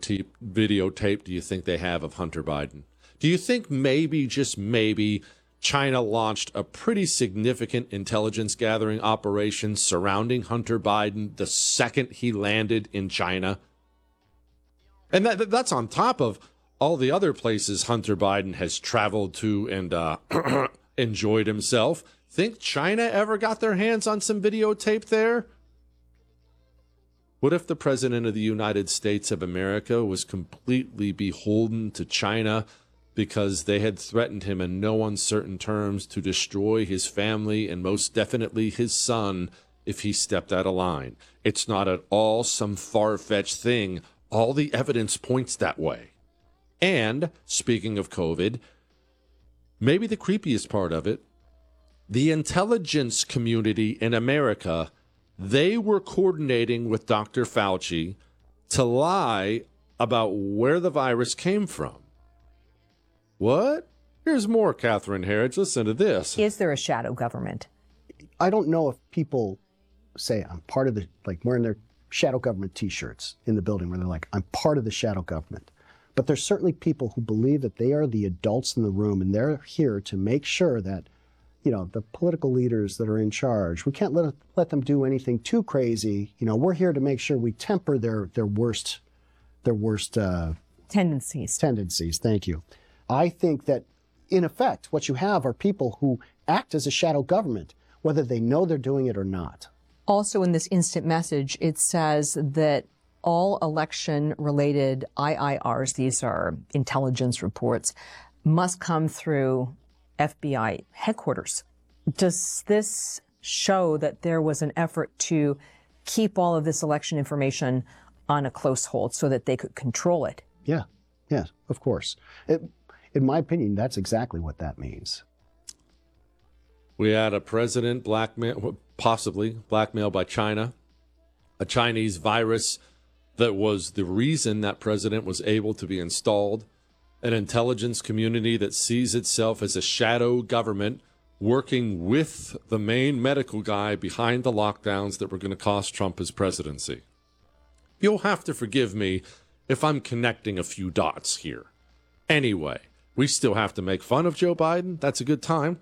videotape do you think they have of Hunter Biden? Do you think maybe, just maybe, China launched a pretty significant intelligence gathering operation surrounding Hunter Biden the second he landed in China? And that's on top of all the other places Hunter Biden has traveled to and enjoyed himself. Think China ever got their hands on some videotape there? What if the President of the United States of America was completely beholden to China because they had threatened him in no uncertain terms to destroy his family and most definitely his son if he stepped out of line? It's not at all some far-fetched thing. All the evidence points that way. And, speaking of COVID, maybe the creepiest part of it, the intelligence community in America, they were coordinating with Dr. Fauci to lie about where the virus came from. What? Here's more, Catherine Herridge. Listen to this. Is there a shadow government? I don't know if people say I'm part of the, like wearing their shadow government T-shirts in the building where they're like, I'm part of the shadow government. But there's certainly people who believe that they are the adults in the room and they're here to make sure that, you know, the political leaders that are in charge, we can't let them do anything too crazy. You know, we're here to make sure we temper their worst tendencies. Thank you. I think that, in effect, what you have are people who act as a shadow government, whether they know they're doing it or not. Also, in this instant message, it says that all election-related IIRs, these are intelligence reports, must come through FBI headquarters. Does this show that there was an effort to keep all of this election information on a close hold so that they could control it? Yeah, of course. In my opinion, that's exactly what that means. We had a president possibly blackmailed by China, a Chinese virus that was the reason that president was able to be installed, an intelligence community that sees itself as a shadow government working with the main medical guy behind the lockdowns that were going to cost Trump his presidency. You'll have to forgive me if I'm connecting a few dots here. Anyway, we still have to make fun of Joe Biden. That's a good time.